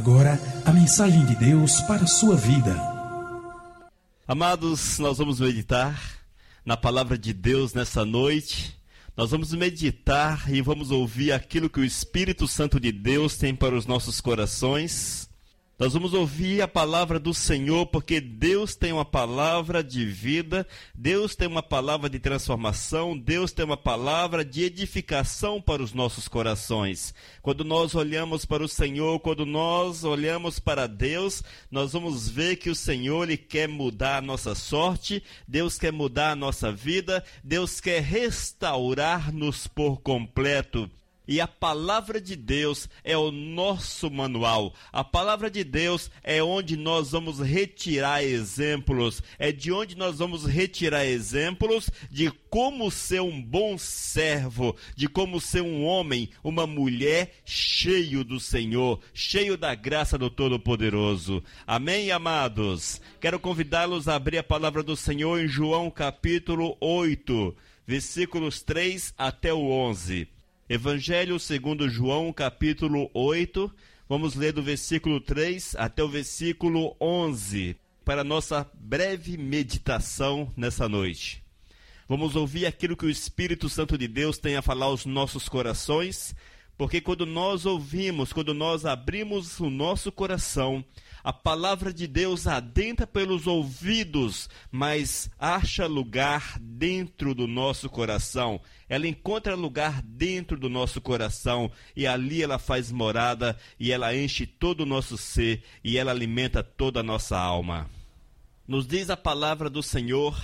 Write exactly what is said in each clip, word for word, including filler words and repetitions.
agora a mensagem de Deus para a sua vida. Amados, nós vamos meditar na palavra de Deus nessa noite. Nós vamos meditar e vamos ouvir aquilo que o Espírito Santo de Deus tem para os nossos corações. Nós vamos ouvir a palavra do Senhor, porque Deus tem uma palavra de vida, Deus tem uma palavra de transformação, Deus tem uma palavra de edificação para os nossos corações. Quando nós olhamos para o Senhor, quando nós olhamos para Deus, nós vamos ver que o Senhor Ele quer mudar a nossa sorte, Deus quer mudar a nossa vida, Deus quer restaurar-nos por completo. E a palavra de Deus é o nosso manual. A palavra de Deus é onde nós vamos retirar exemplos. É de onde nós vamos retirar exemplos de como ser um bom servo, de como ser um homem, uma mulher cheio do Senhor, cheio da graça do Todo-Poderoso. Amém, amados? Quero convidá-los a abrir a palavra do Senhor em João capítulo oito, versículos três até o onze. Evangelho segundo João, capítulo oito, vamos ler do versículo três até o versículo onze, para a nossa breve meditação nessa noite. Vamos ouvir aquilo que o Espírito Santo de Deus tem a falar aos nossos corações, porque quando nós ouvimos, quando nós abrimos o nosso coração, a palavra de Deus adentra pelos ouvidos, mas acha lugar dentro do nosso coração. Ela encontra lugar dentro do nosso coração e ali ela faz morada e ela enche todo o nosso ser e ela alimenta toda a nossa alma. Nos diz a palavra do Senhor: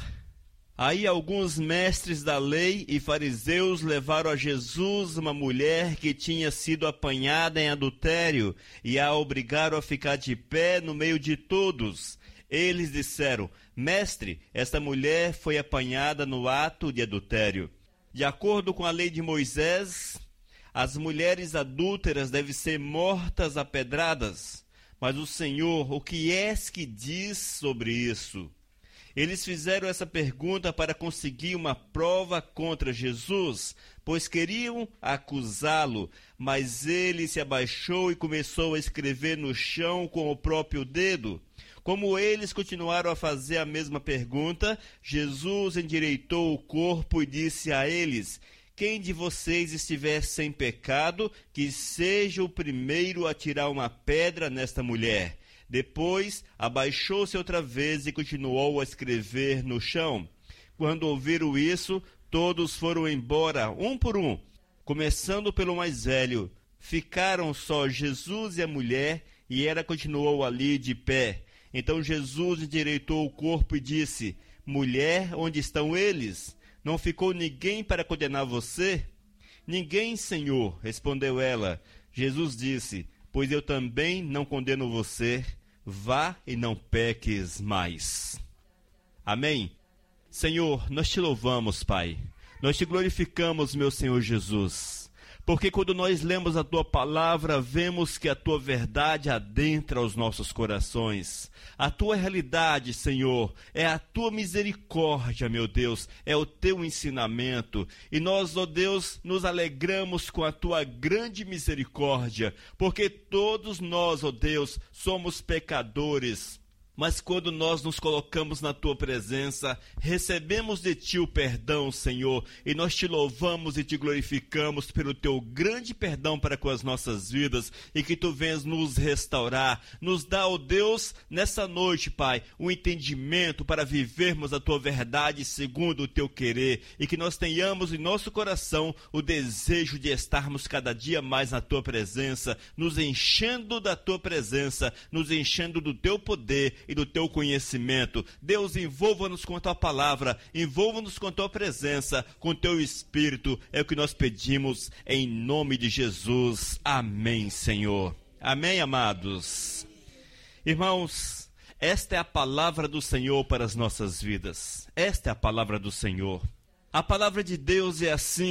aí alguns mestres da lei e fariseus levaram a Jesus uma mulher que tinha sido apanhada em adultério e a obrigaram a ficar de pé no meio de todos. Eles disseram: mestre, esta mulher foi apanhada no ato de adultério. De acordo com a lei de Moisés, as mulheres adúlteras devem ser mortas a pedradas. Mas o Senhor, o que és que diz sobre isso? Eles fizeram essa pergunta para conseguir uma prova contra Jesus, pois queriam acusá-lo, mas ele se abaixou e começou a escrever no chão com o próprio dedo. Como eles continuaram a fazer a mesma pergunta, Jesus endireitou o corpo e disse a eles: quem de vocês estiver sem pecado, que seja o primeiro a tirar uma pedra nesta mulher. Depois, abaixou-se outra vez e continuou a escrever no chão. Quando ouviram isso, todos foram embora, um por um, começando pelo mais velho. Ficaram só Jesus e a mulher, e ela continuou ali de pé. Então Jesus endireitou o corpo e disse: mulher, onde estão eles? Não ficou ninguém para condenar você? Ninguém, Senhor, respondeu ela. Jesus disse: pois eu também não condeno você, vá e não peques mais. Amém? Senhor, nós te louvamos, Pai. Nós te glorificamos, meu Senhor Jesus. Porque quando nós lemos a Tua palavra, vemos que a Tua verdade adentra os nossos corações. A Tua realidade, Senhor, é a Tua misericórdia, meu Deus, é o Teu ensinamento. E nós, ó Deus, nos alegramos com a Tua grande misericórdia, porque todos nós, ó Deus, somos pecadores. Mas quando nós nos colocamos na Tua presença, recebemos de Ti o perdão, Senhor, e nós Te louvamos e Te glorificamos pelo Teu grande perdão para com as nossas vidas, e que Tu venhas nos restaurar. Nos dá, ó Deus, nessa noite, Pai, um entendimento para vivermos a Tua verdade segundo o Teu querer, e que nós tenhamos em nosso coração o desejo de estarmos cada dia mais na Tua presença, nos enchendo da Tua presença, nos enchendo do Teu poder e do Teu conhecimento. Deus, envolva-nos com a Tua palavra, envolva-nos com a Tua presença, com o Teu Espírito, é o que nós pedimos em nome de Jesus. Amém, Senhor. Amém, amados. Irmãos, esta é a palavra do Senhor para as nossas vidas. Esta é a palavra do Senhor. A palavra de Deus é assim,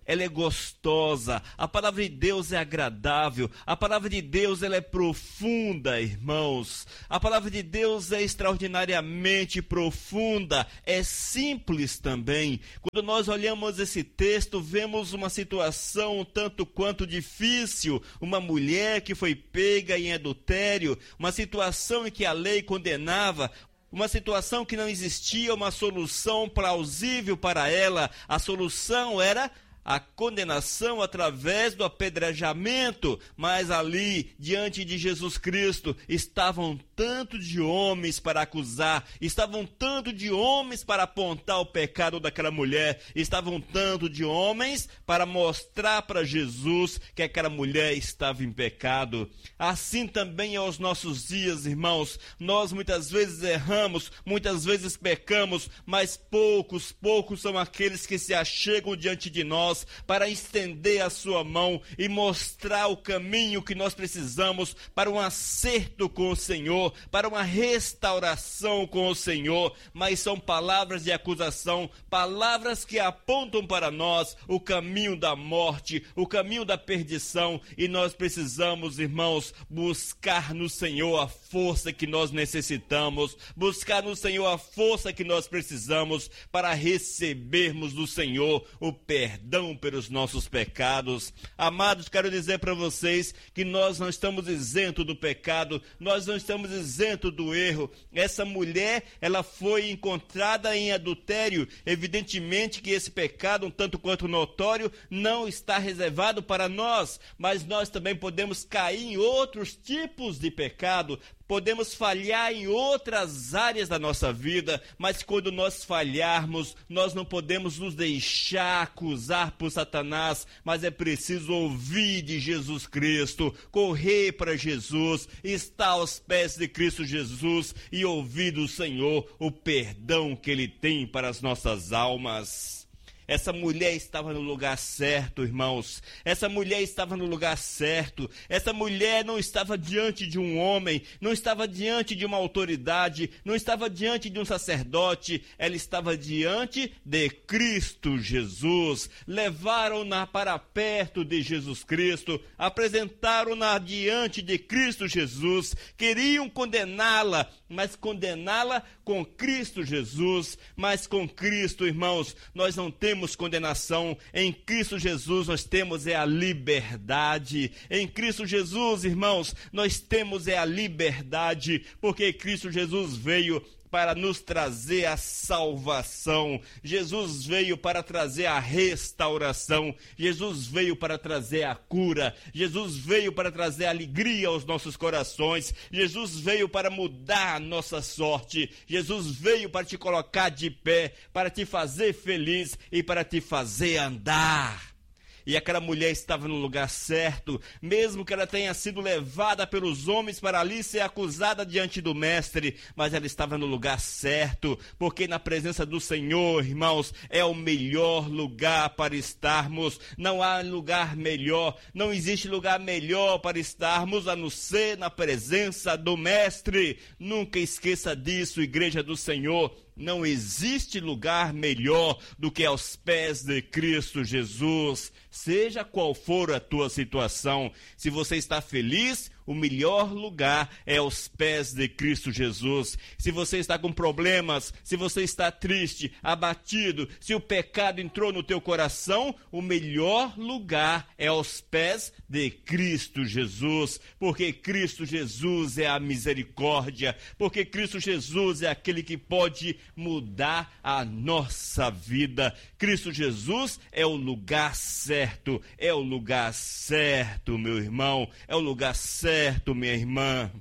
ela é gostosa, a palavra de Deus é agradável, a palavra de Deus ela é profunda, irmãos. A palavra de Deus é extraordinariamente profunda, é simples também. Quando nós olhamos esse texto, vemos uma situação um tanto quanto difícil, uma mulher que foi pega em adultério, uma situação em que a lei condenava, uma situação que não existia uma solução plausível para ela. A solução era a condenação através do apedrejamento, mas ali, diante de Jesus Cristo, estavam tanto de homens para acusar, estavam tanto de homens para apontar o pecado daquela mulher, estavam tanto de homens para mostrar para Jesus que aquela mulher estava em pecado. Assim também é aos nossos dias, irmãos. Nós muitas vezes erramos, muitas vezes pecamos, mas poucos, poucos são aqueles que se achegam diante de nós para estender a sua mão e mostrar o caminho que nós precisamos para um acerto com o Senhor, para uma restauração com o Senhor. Mas são palavras de acusação, palavras que apontam para nós o caminho da morte, o caminho da perdição, e nós precisamos, irmãos, buscar no Senhor a força que nós necessitamos, buscar no Senhor a força que nós precisamos para recebermos do Senhor o perdão pelos nossos pecados. Amados, quero dizer para vocês que nós não estamos isentos do pecado, nós não estamos isentos do erro. Essa mulher, ela foi encontrada em adultério. Evidentemente que esse pecado, um tanto quanto notório, não está reservado para nós, mas nós também podemos cair em outros tipos de pecado, podemos falhar em outras áreas da nossa vida, mas quando nós falharmos, nós não podemos nos deixar acusar por Satanás, mas é preciso ouvir de Jesus Cristo, correr para Jesus, estar aos pés de Cristo Jesus e ouvir do Senhor o perdão que Ele tem para as nossas almas. Essa mulher estava no lugar certo, irmãos. Essa mulher estava no lugar certo. Essa mulher não estava diante de um homem, não estava diante de uma autoridade, não estava diante de um sacerdote. Ela estava diante de Cristo Jesus. Levaram-na para perto de Jesus Cristo, apresentaram-na diante de Cristo Jesus. Queriam condená-la, mas condená-la com Cristo Jesus. Mas com Cristo, irmãos, nós não temos condenação. Em Cristo Jesus nós temos é a liberdade. Em Cristo Jesus, irmãos, nós temos é a liberdade, porque Cristo Jesus veio para nos trazer a salvação. Jesus veio para trazer a restauração. Jesus veio para trazer a cura. Jesus veio para trazer alegria aos nossos corações. Jesus veio para mudar a nossa sorte. Jesus veio para te colocar de pé, para te fazer feliz e para te fazer andar. E aquela mulher estava no lugar certo, mesmo que ela tenha sido levada pelos homens para ali ser acusada diante do mestre, mas ela estava no lugar certo, porque na presença do Senhor, irmãos, é o melhor lugar para estarmos. Não há lugar melhor, não existe lugar melhor para estarmos a não ser na presença do mestre. Nunca esqueça disso, igreja do Senhor. Não existe lugar melhor do que aos pés de Cristo Jesus. Seja qual for a tua situação, se você está feliz, o melhor lugar é aos pés de Cristo Jesus. Se você está com problemas, se você está triste, abatido, se o pecado entrou no teu coração, o melhor lugar é aos pés de Cristo Jesus, porque Cristo Jesus é a misericórdia, porque Cristo Jesus é aquele que pode mudar a nossa vida. Cristo Jesus é o lugar certo, é o lugar certo, meu irmão, é o lugar certo, minha irmã.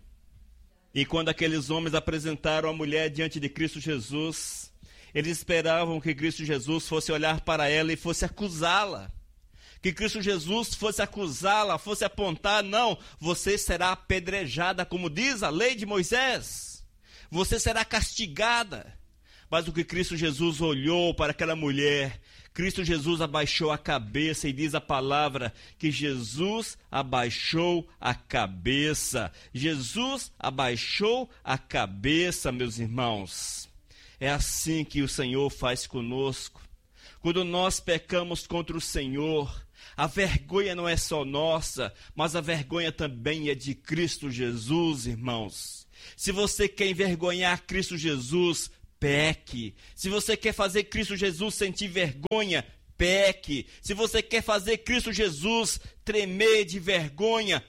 E quando aqueles homens apresentaram a mulher diante de Cristo Jesus, eles esperavam que Cristo Jesus fosse olhar para ela e fosse acusá-la. Que Cristo Jesus fosse acusá-la, fosse apontar, não, você será apedrejada, como diz a lei de Moisés. Você será castigada. Mas o que Cristo Jesus olhou para aquela mulher, Cristo Jesus abaixou a cabeça, e diz a palavra que Jesus abaixou a cabeça. Jesus abaixou a cabeça, meus irmãos. É assim que o Senhor faz conosco. Quando nós pecamos contra o Senhor, a vergonha não é só nossa, mas a vergonha também é de Cristo Jesus, irmãos. Se você quer envergonhar Cristo Jesus, peque. Se você quer fazer Cristo Jesus sentir vergonha, peque. Se você quer fazer Cristo Jesus tremer de vergonha,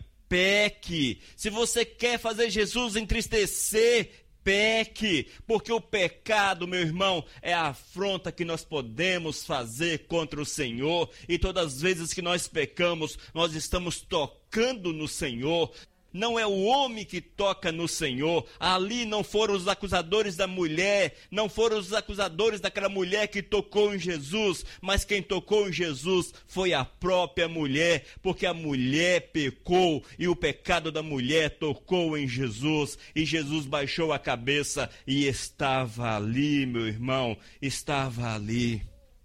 peque. Se você quer fazer Jesus entristecer, peque. Porque o pecado, meu irmão, é a afronta que nós podemos fazer contra o Senhor. E todas as vezes que nós pecamos, nós estamos tocando no Senhor. Não é o homem que toca no Senhor. Ali não foram os acusadores da mulher, não foram os acusadores daquela mulher que tocou em Jesus, mas quem tocou em Jesus foi a própria mulher, porque a mulher pecou e o pecado da mulher tocou em Jesus, e Jesus baixou a cabeça e estava ali, meu irmão, estava ali.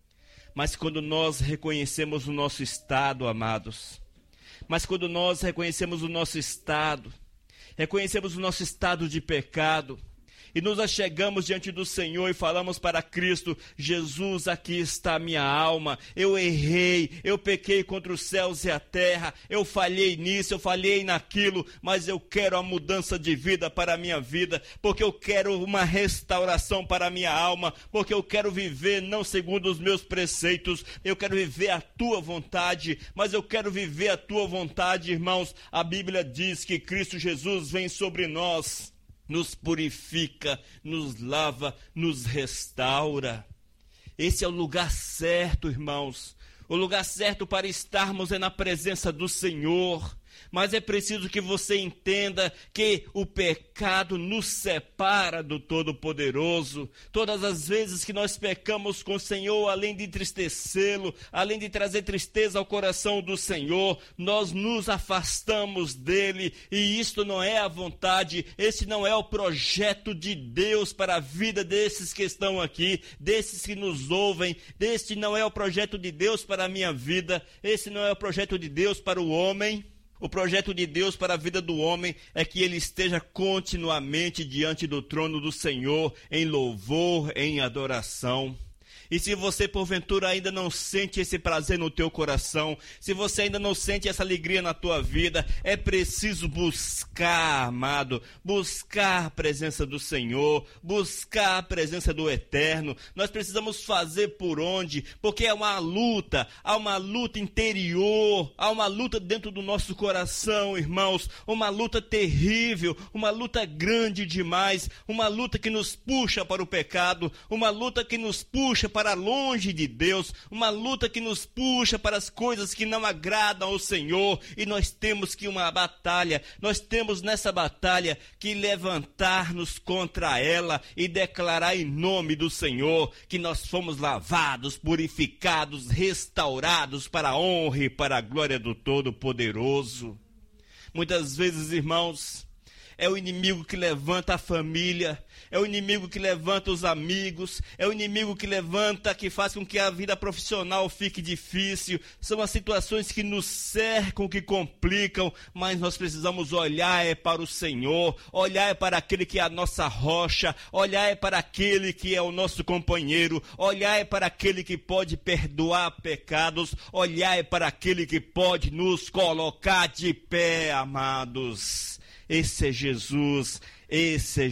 Mas quando nós reconhecemos o nosso estado, amados, Mas quando nós reconhecemos o nosso estado, reconhecemos o nosso estado de pecado, e nos achegamos diante do Senhor e falamos para Cristo: Jesus, aqui está a minha alma, eu errei, eu pequei contra os céus e a terra, eu falhei nisso, eu falhei naquilo, mas eu quero a mudança de vida para a minha vida, porque eu quero uma restauração para a minha alma, porque eu quero viver não segundo os meus preceitos, eu quero viver a tua vontade, mas eu quero viver a tua vontade, irmãos. A Bíblia diz que Cristo Jesus vem sobre nós, nos purifica, nos lava, nos restaura. Esse é o lugar certo, irmãos. O lugar certo para estarmos é na presença do Senhor. Mas é preciso que você entenda que o pecado nos separa do Todo-Poderoso. Todas as vezes que nós pecamos com o Senhor, além de entristecê-lo, além de trazer tristeza ao coração do Senhor, nós nos afastamos dele. E isto não é a vontade, esse não é o projeto de Deus para a vida desses que estão aqui, desses que nos ouvem. Este não é o projeto de Deus para a minha vida, esse não é o projeto de Deus para o homem. O projeto de Deus para a vida do homem é que ele esteja continuamente diante do trono do Senhor, em louvor, em adoração. E se você porventura ainda não sente esse prazer no teu coração, se você ainda não sente essa alegria na tua vida, é preciso buscar, amado, buscar a presença do Senhor, buscar a presença do Eterno. Nós precisamos fazer por onde? Porque é uma luta, há uma luta interior, há uma luta dentro do nosso coração, irmãos, uma luta terrível, uma luta grande demais, uma luta que nos puxa para o pecado, uma luta que nos puxa para longe de Deus, uma luta que nos puxa para as coisas que não agradam ao Senhor, e nós temos que uma batalha, nós temos nessa batalha que levantar-nos contra ela e declarar em nome do Senhor que nós fomos lavados, purificados, restaurados para a honra e para a glória do Todo-Poderoso. Muitas vezes, irmãos, é o inimigo que levanta a família, é o inimigo que levanta os amigos, é o inimigo que levanta, que faz com que a vida profissional fique difícil. São as situações que nos cercam, que complicam, mas nós precisamos olhar é para o Senhor, olhar é para aquele que é a nossa rocha, olhar é para aquele que é o nosso companheiro, olhar é para aquele que pode perdoar pecados, olhar é para aquele que pode nos colocar de pé, amados. Esse é Jesus, esse é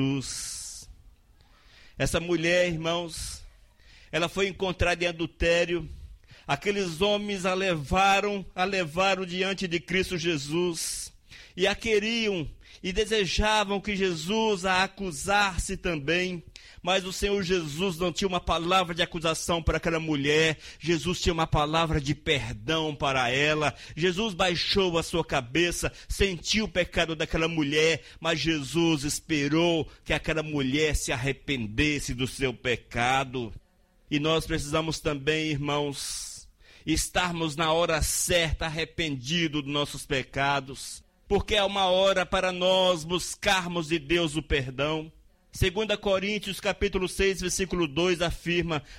Jesus. Essa mulher, irmãos, ela foi encontrada em adultério. Aqueles homens a levaram, a levaram diante de Cristo Jesus e a queriam e desejavam que Jesus a acusasse também. Mas o Senhor Jesus não tinha uma palavra de acusação para aquela mulher. Jesus tinha uma palavra de perdão para ela. Jesus baixou a sua cabeça, sentiu o pecado daquela mulher, mas Jesus esperou que aquela mulher se arrependesse do seu pecado. E nós precisamos também, irmãos, estarmos na hora certa arrependidos dos nossos pecados, porque é uma hora para nós buscarmos de Deus o perdão. Segunda Coríntios, capítulo seis, versículo dois, afirma: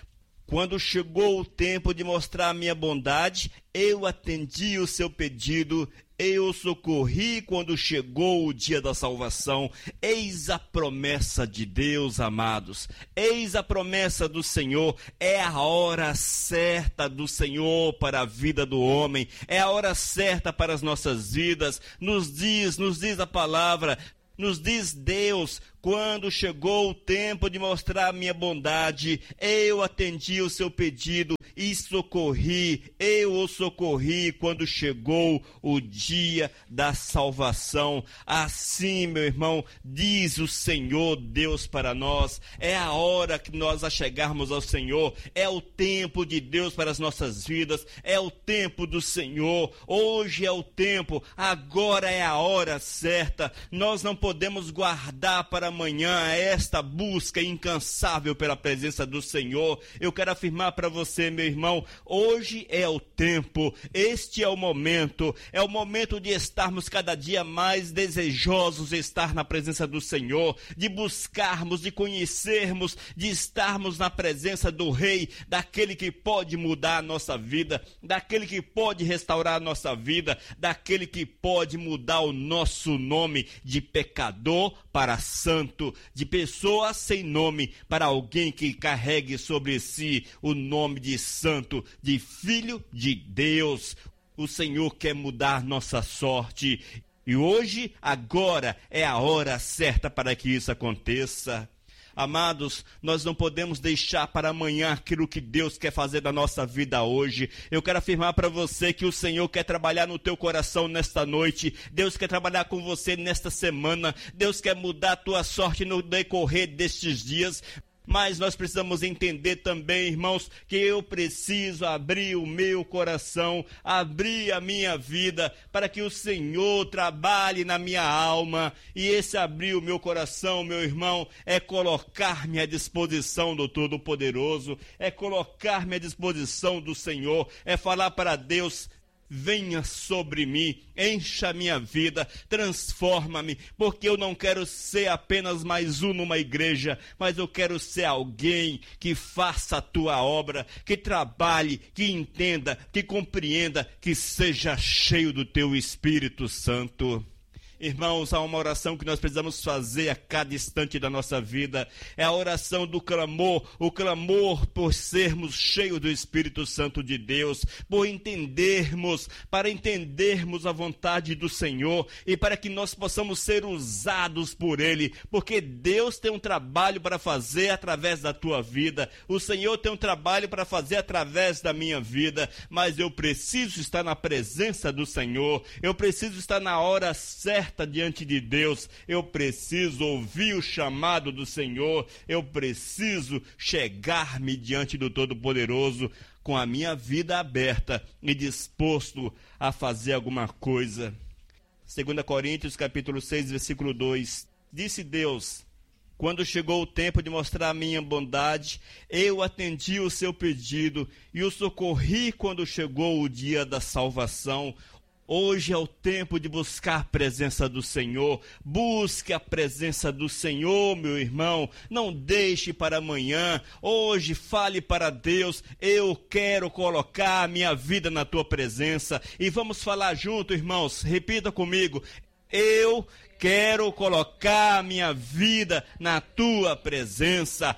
Quando chegou o tempo de mostrar a minha bondade, eu atendi o seu pedido, eu socorri quando chegou o dia da salvação. Eis a promessa de Deus, amados. Eis a promessa do Senhor. É a hora certa do Senhor para a vida do homem. É a hora certa para as nossas vidas. Nos diz, nos diz a palavra, nos diz Deus, quando chegou o tempo de mostrar a minha bondade, eu atendi o seu pedido e socorri, eu o socorri quando chegou o dia da salvação. Assim, meu irmão, diz o Senhor Deus para nós, é a hora que nós achegarmos ao Senhor, é o tempo de Deus para as nossas vidas, é o tempo do Senhor, hoje é o tempo, agora é a hora certa. Nós não podemos guardar para amanhã esta busca incansável pela presença do Senhor. Eu quero afirmar para você, meu irmão, hoje é o tempo, este é o momento, é o momento de estarmos cada dia mais desejosos de estar na presença do Senhor, de buscarmos, de conhecermos, de estarmos na presença do Rei, daquele que pode mudar a nossa vida, daquele que pode restaurar a nossa vida, daquele que pode mudar o nosso nome de pecador para santo, de pessoa sem nome para alguém que carregue sobre si o nome de santo, de filho de Deus. O Senhor quer mudar nossa sorte e hoje, agora, é a hora certa para que isso aconteça. Amados, nós não podemos deixar para amanhã aquilo que Deus quer fazer da nossa vida hoje. Eu quero afirmar para você que o Senhor quer trabalhar no teu coração nesta noite. Deus quer trabalhar com você nesta semana. Deus quer mudar a tua sorte no decorrer destes dias. Mas nós precisamos entender também, irmãos, que eu preciso abrir o meu coração, abrir a minha vida, para que o Senhor trabalhe na minha alma. E esse abrir o meu coração, meu irmão, é colocar-me à disposição do Todo-Poderoso, é colocar-me à disposição do Senhor, é falar para Deus: venha sobre mim, encha a minha vida, transforma-me, porque eu não quero ser apenas mais um numa igreja, mas eu quero ser alguém que faça a tua obra, que trabalhe, que entenda, que compreenda, que seja cheio do teu Espírito Santo. Irmãos, há uma oração que nós precisamos fazer a cada instante da nossa vida. É a oração do clamor, o clamor por sermos cheios do Espírito Santo de Deus, por entendermos, para entendermos a vontade do Senhor e para que nós possamos ser usados por Ele, porque Deus tem um trabalho para fazer através da tua vida, o Senhor tem um trabalho para fazer através da minha vida, mas eu preciso estar na presença do Senhor, eu preciso estar na hora certa diante de Deus, eu preciso ouvir o chamado do Senhor, eu preciso chegar-me diante do Todo-Poderoso com a minha vida aberta e disposto a fazer alguma coisa. Segunda Coríntios capítulo seis, versículo dois, disse Deus: quando chegou o tempo de mostrar a minha bondade, eu atendi o seu pedido e o socorri quando chegou o dia da salvação. Hoje é o tempo de buscar a presença do Senhor. Busque a presença do Senhor, meu irmão. Não deixe para amanhã. Hoje fale para Deus: eu quero colocar a minha vida na tua presença. E vamos falar junto, irmãos. Repita comigo: eu quero colocar a minha vida na tua presença.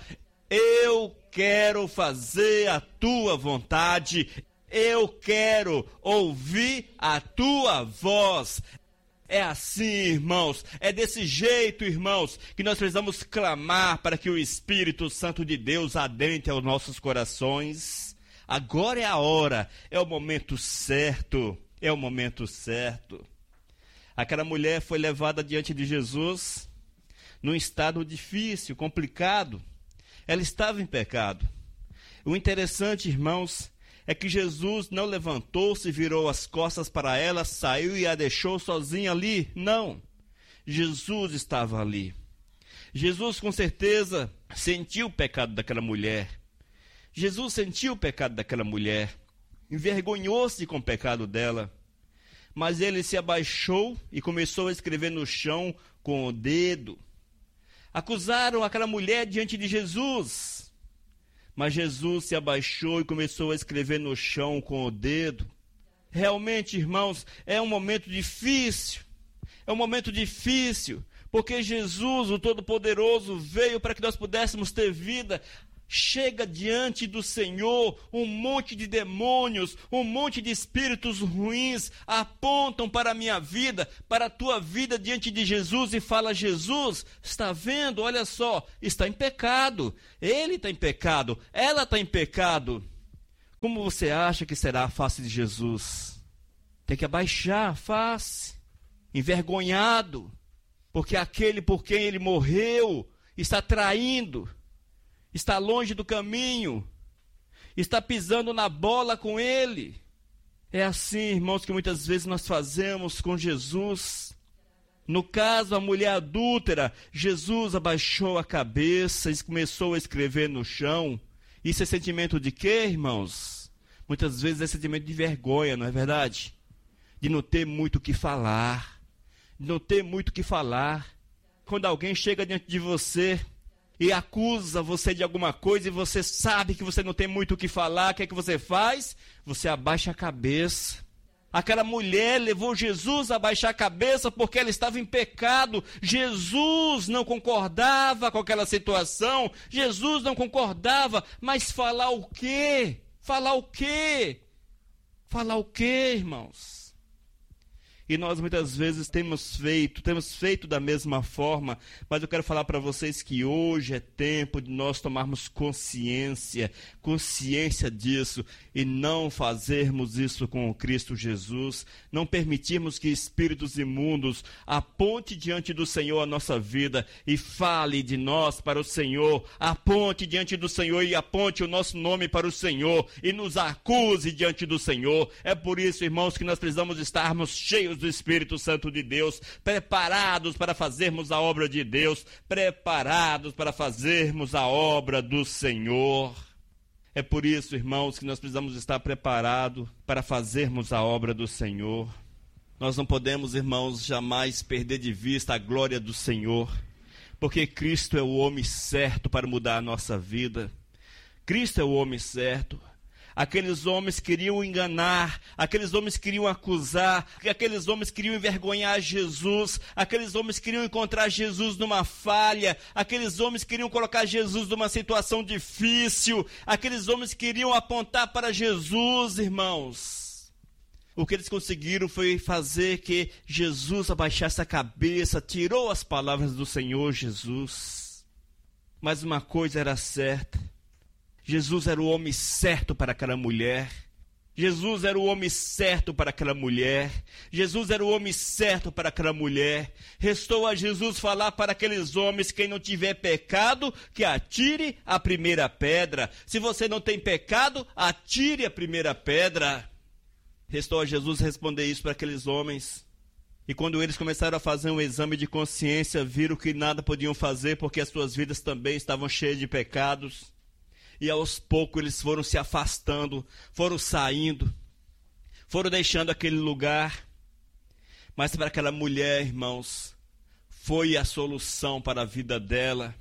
Eu quero fazer a tua vontade. Eu quero ouvir a tua voz. É assim, irmãos, é desse jeito, irmãos, que nós precisamos clamar para que o Espírito Santo de Deus adentre aos nossos corações. Agora é a hora, é o momento certo, é o momento certo. Aquela mulher foi levada diante de Jesus num estado difícil, complicado. Ela estava em pecado. O interessante, irmãos, é que Jesus não levantou-se, virou as costas para ela, saiu e a deixou sozinha ali. Não. Jesus estava ali. Jesus, com certeza, sentiu o pecado daquela mulher. Jesus sentiu o pecado daquela mulher. Envergonhou-se com o pecado dela. Mas ele se abaixou e começou a escrever no chão com o dedo. Acusaram aquela mulher diante de Jesus. Mas Jesus se abaixou e começou a escrever no chão com o dedo. Realmente, irmãos, é um momento difícil. É um momento difícil, porque Jesus, o Todo-Poderoso, veio para que nós pudéssemos ter vida. Chega diante do Senhor, um monte de demônios, um monte de espíritos ruins apontam para a minha vida, para a tua vida diante de Jesus e fala: Jesus, está vendo? Olha só, está em pecado, ele está em pecado, ela está em pecado. Como você acha que será a face de Jesus? Tem que abaixar a face, envergonhado, porque aquele por quem ele morreu está traindo, está longe do caminho, está pisando na bola com ele. É assim, irmãos, que muitas vezes nós fazemos com Jesus. No caso, a mulher adúltera, Jesus abaixou a cabeça e começou a escrever no chão. Isso é sentimento de quê, irmãos? Muitas vezes é sentimento de vergonha, não é verdade? De não ter muito o que falar, de não ter muito o que falar. Quando alguém chega diante de você e acusa você de alguma coisa e você sabe que você não tem muito o que falar, o que é que você faz? Você abaixa a cabeça. Aquela mulher levou Jesus a abaixar a cabeça porque ela estava em pecado. Jesus não concordava com aquela situação. Jesus não concordava, mas falar o quê? Falar o quê? Falar o quê, irmãos? E nós muitas vezes temos feito, temos feito da mesma forma, mas eu quero falar para vocês que hoje é tempo de nós tomarmos consciência, consciência disso, e não fazermos isso com o Cristo Jesus, não permitirmos que espíritos imundos aponte diante do Senhor a nossa vida e fale de nós para o Senhor, aponte diante do Senhor e aponte o nosso nome para o Senhor e nos acuse diante do Senhor. É por isso, irmãos, que nós precisamos estarmos cheios do Espírito Santo de Deus, preparados para fazermos a obra de Deus, preparados para fazermos a obra do Senhor. É por isso, irmãos, que nós precisamos estar preparados para fazermos a obra do Senhor. Nós não podemos, irmãos, jamais perder de vista a glória do Senhor, porque Cristo é o homem certo para mudar a nossa vida. Cristo é o homem certo. Aqueles homens queriam enganar, aqueles homens queriam acusar, aqueles homens queriam envergonhar Jesus, aqueles homens queriam encontrar Jesus numa falha, aqueles homens queriam colocar Jesus numa situação difícil, aqueles homens queriam apontar para Jesus, irmãos. O que eles conseguiram foi fazer que Jesus abaixasse a cabeça, tirou as palavras do Senhor Jesus. Mas uma coisa era certa: Jesus era o homem certo para aquela mulher. Jesus era o homem certo para aquela mulher. Jesus era o homem certo para aquela mulher. Restou a Jesus falar para aqueles homens: quem não tiver pecado, que atire a primeira pedra. Se você não tem pecado, atire a primeira pedra. Restou a Jesus responder isso para aqueles homens. E quando eles começaram a fazer um exame de consciência, viram que nada podiam fazer porque as suas vidas também estavam cheias de pecados. E aos poucos eles foram se afastando, foram saindo, foram deixando aquele lugar. Mas para aquela mulher, irmãos, foi a solução para a vida dela.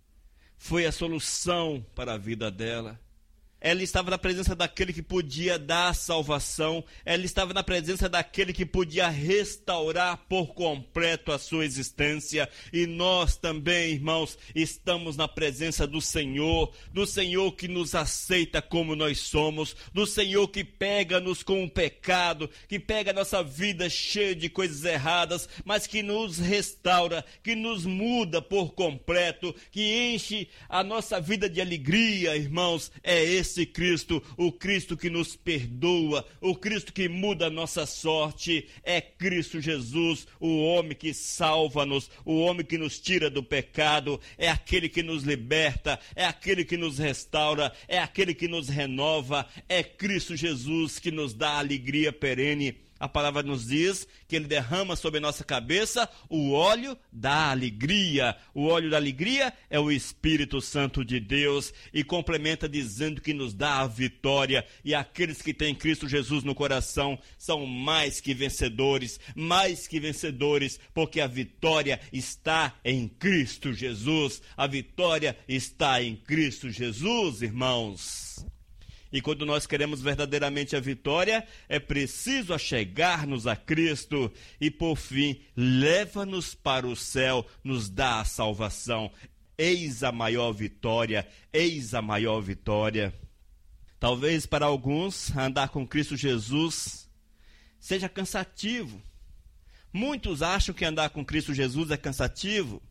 Foi a solução para a vida dela. Ela estava na presença daquele que podia dar salvação. Ela estava na presença daquele que podia restaurar por completo a sua existência. E nós também, irmãos, estamos na presença do Senhor. Do Senhor que nos aceita como nós somos. Do Senhor que pega-nos com o pecado. Que pega a nossa vida cheia de coisas erradas. Mas que nos restaura. Que nos muda por completo. Que enche a nossa vida de alegria, irmãos. É esse Esse Cristo, o Cristo que nos perdoa, o Cristo que muda a nossa sorte, é Cristo Jesus, o homem que salva-nos, o homem que nos tira do pecado, é aquele que nos liberta, é aquele que nos restaura, é aquele que nos renova, é Cristo Jesus que nos dá alegria perene. A palavra nos diz que ele derrama sobre a nossa cabeça o óleo da alegria. O óleo da alegria é o Espírito Santo de Deus e complementa dizendo que nos dá a vitória. E aqueles que têm Cristo Jesus no coração são mais que vencedores, mais que vencedores, porque a vitória está em Cristo Jesus. A vitória está em Cristo Jesus, irmãos. E quando nós queremos verdadeiramente a vitória, é preciso achegar-nos a Cristo. E por fim, leva-nos para o céu, nos dá a salvação. Eis a maior vitória, eis a maior vitória. Talvez para alguns, andar com Cristo Jesus seja cansativo. Muitos acham que andar com Cristo Jesus é cansativo.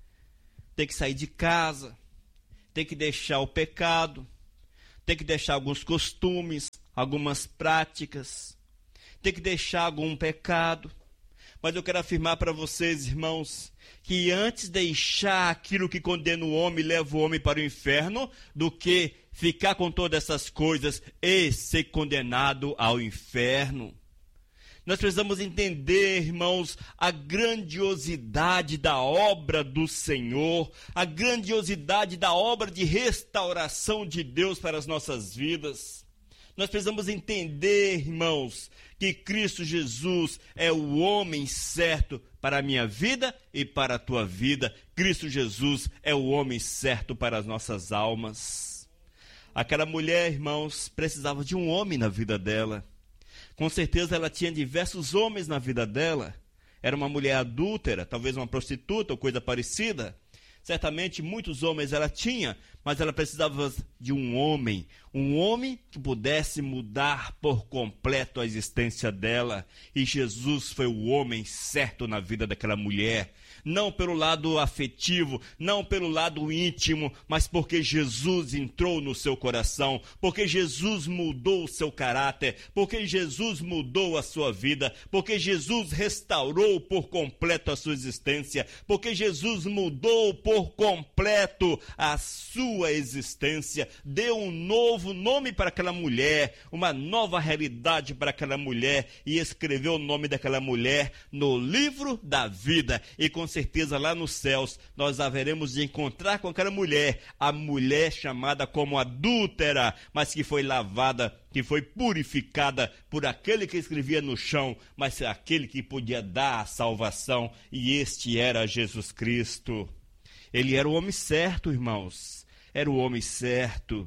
Tem que sair de casa, tem que deixar o pecado, tem que deixar alguns costumes, algumas práticas, tem que deixar algum pecado. Mas eu quero afirmar para vocês, irmãos, que antes de deixar aquilo que condena o homem, leva o homem para o inferno, do que ficar com todas essas coisas e ser condenado ao inferno. Nós precisamos entender, irmãos, a grandiosidade da obra do Senhor, a grandiosidade da obra de restauração de Deus para as nossas vidas. Nós precisamos entender, irmãos, que Cristo Jesus é o homem certo para a minha vida e para a tua vida. Cristo Jesus é o homem certo para as nossas almas. Aquela mulher, irmãos, precisava de um homem na vida dela. Com certeza ela tinha diversos homens na vida dela. Era uma mulher adúltera, talvez uma prostituta ou coisa parecida. Certamente muitos homens ela tinha, mas ela precisava de um homem. Um homem que pudesse mudar por completo a existência dela. E Jesus foi o homem certo na vida daquela mulher. Não pelo lado afetivo, não pelo lado íntimo, mas porque Jesus entrou no seu coração, porque Jesus mudou o seu caráter, porque Jesus mudou a sua vida, porque Jesus restaurou por completo a sua existência, porque Jesus mudou por completo a sua existência, deu um novo nome para aquela mulher, uma nova realidade para aquela mulher e escreveu o nome daquela mulher no livro da vida. E com certeza lá nos céus nós haveremos de encontrar com aquela mulher, a mulher chamada como adúltera, mas que foi lavada, que foi purificada por aquele que escrevia no chão, mas aquele que podia dar a salvação, e este era Jesus Cristo. Ele era o homem certo, irmãos, era o homem certo.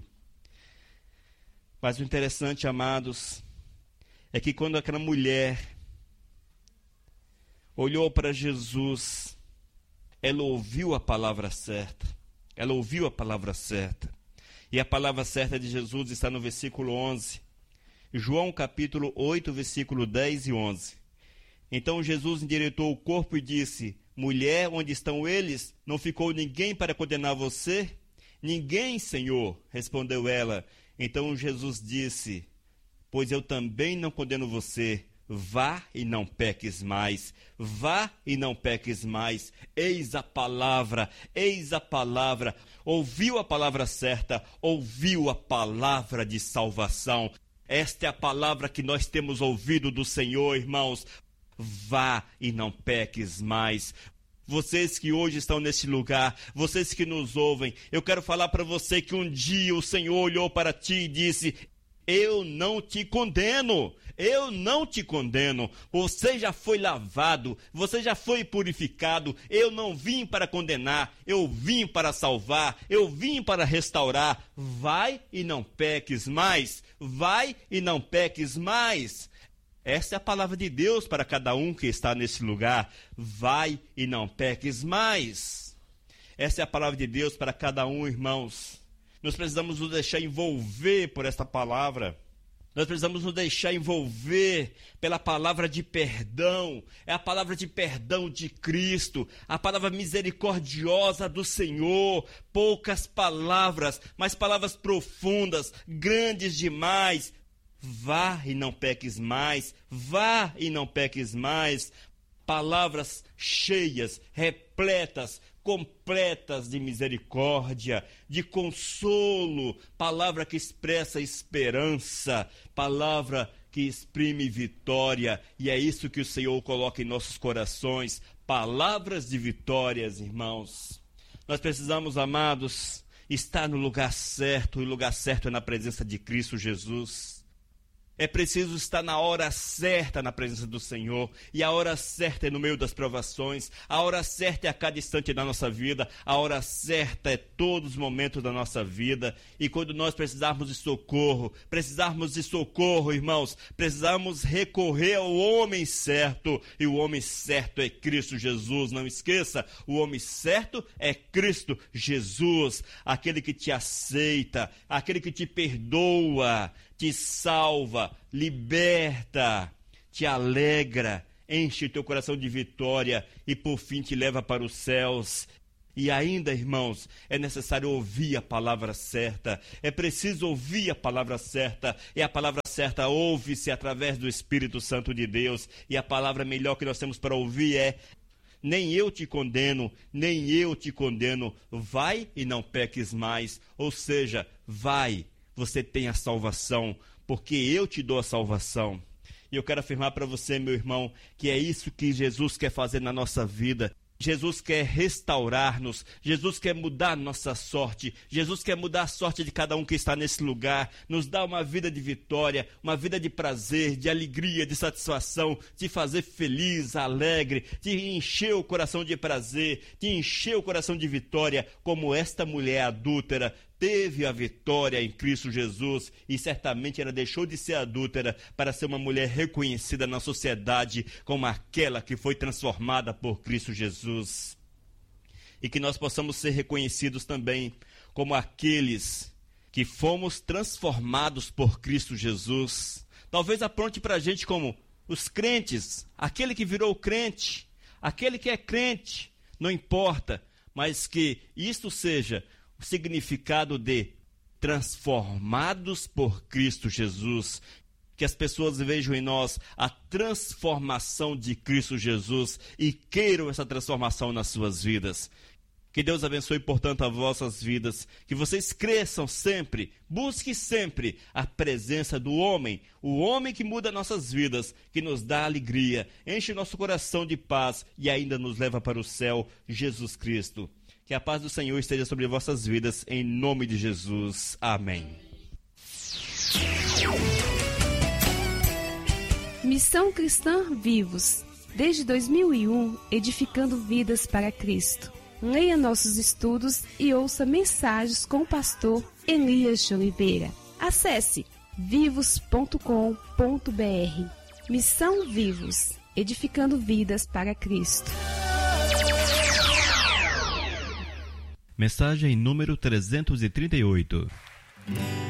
Mas o interessante, amados, é que quando aquela mulher olhou para Jesus, ela ouviu a palavra certa. Ela ouviu a palavra certa. E a palavra certa de Jesus está no versículo onze. João capítulo oito, versículo dez e onze. Então Jesus endireitou o corpo e disse: mulher, onde estão eles? Não ficou ninguém para condenar você? Ninguém, Senhor, respondeu ela. Então Jesus disse: pois eu também não condeno você. Vá e não peques mais, vá e não peques mais. Eis a palavra, eis a palavra. Ouviu a palavra certa, ouviu a palavra de salvação. Esta é a palavra que nós temos ouvido do Senhor, irmãos. Vá e não peques mais. Vocês que hoje estão neste lugar, vocês que nos ouvem, eu quero falar para você que um dia o Senhor olhou para ti e disse: eu não te condeno, eu não te condeno, você já foi lavado, você já foi purificado, eu não vim para condenar, eu vim para salvar, eu vim para restaurar. Vai e não peques mais, vai e não peques mais. Essa é a palavra de Deus para cada um que está nesse lugar. Vai e não peques mais. Essa é a palavra de Deus para cada um, irmãos. Nós precisamos nos deixar envolver por esta palavra. Nós precisamos nos deixar envolver pela palavra de perdão. É a palavra de perdão de Cristo, a palavra misericordiosa do Senhor. Poucas palavras, mas palavras profundas, grandes demais. Vá e não peques mais, vá e não peques mais. Palavras cheias, repletas, completas de misericórdia, de consolo, palavra que expressa esperança, palavra que exprime vitória, e é isso que o Senhor coloca em nossos corações, palavras de vitórias, irmãos. Nós precisamos, amados, estar no lugar certo, e o lugar certo é na presença de Cristo Jesus. É preciso estar na hora certa na presença do Senhor, e a hora certa é no meio das provações, a hora certa é a cada instante da nossa vida, a hora certa é todos os momentos da nossa vida, e quando nós precisarmos de socorro, precisarmos de socorro, irmãos, precisamos recorrer ao homem certo, e o homem certo é Cristo Jesus. Não esqueça, o homem certo é Cristo Jesus, aquele que te aceita, aquele que te perdoa, te salva, liberta, te alegra, enche teu coração de vitória e por fim te leva para os céus. E ainda, irmãos, é necessário ouvir a palavra certa, é preciso ouvir a palavra certa, e a palavra certa ouve-se através do Espírito Santo de Deus, e a palavra melhor que nós temos para ouvir é: nem eu te condeno, nem eu te condeno, vai e não peques mais. Ou seja, vai, você tem a salvação, porque eu te dou a salvação. E eu quero afirmar para você, meu irmão, que é isso que Jesus quer fazer na nossa vida. Jesus quer restaurar-nos, Jesus quer mudar nossa sorte, Jesus quer mudar a sorte de cada um que está nesse lugar, nos dar uma vida de vitória, uma vida de prazer, de alegria, de satisfação, de fazer feliz, alegre, de encher o coração de prazer, de encher o coração de vitória, como esta mulher adúltera teve a vitória em Cristo Jesus, e certamente ela deixou de ser adúltera para ser uma mulher reconhecida na sociedade como aquela que foi transformada por Cristo Jesus. E que nós possamos ser reconhecidos também como aqueles que fomos transformados por Cristo Jesus. Talvez apronte para a gente como os crentes, aquele que virou crente, aquele que é crente, não importa, mas que isto seja o significado de transformados por Cristo Jesus, que as pessoas vejam em nós a transformação de Cristo Jesus e queiram essa transformação nas suas vidas. Que Deus abençoe, portanto, as vossas vidas, que vocês cresçam sempre, busque sempre a presença do homem, o homem que muda nossas vidas, que nos dá alegria, enche nosso coração de paz e ainda nos leva para o céu, Jesus Cristo. Que a paz do Senhor esteja sobre vossas vidas, em nome de Jesus. Amém. Missão Cristã Vivos, desde dois mil e um, edificando vidas para Cristo. Leia nossos estudos e ouça mensagens com o pastor Elias de Oliveira. Acesse vivos ponto com ponto br. Missão Vivos, edificando vidas para Cristo. Mensagem número trezentos e trinta e oito.